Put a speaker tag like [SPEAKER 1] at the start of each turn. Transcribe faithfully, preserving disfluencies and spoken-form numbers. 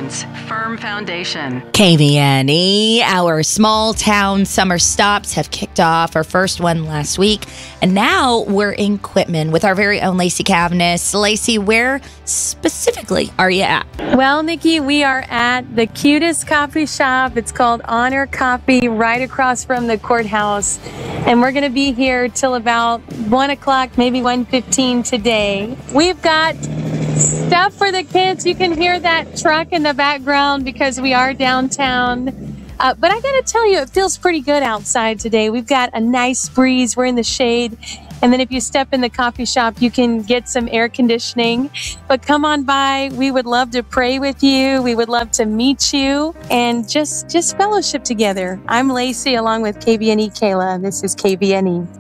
[SPEAKER 1] presents Firm Foundation.
[SPEAKER 2] K V N E, our small town summer stops have kicked off. Our first one last week. And now we're in Quitman with our very own Lacey Cavness. Lacey, where specifically are you at?
[SPEAKER 3] Well, Nikki, we are at the cutest coffee shop. It's called Honor Coffee, right across from the courthouse. And we're going to be here till about one o'clock, maybe one fifteen today. We've got stuff for the kids. You can hear that truck in the background because we are downtown. Uh, but I got to tell you, it feels pretty good outside today. We've got a nice breeze. We're in the shade. And then if you step in the coffee shop, you can get some air conditioning. But come on by. We would love to pray with you. We would love to meet you and just, just fellowship together. I'm Lacey along with K V N E Kayla. This is K V N E.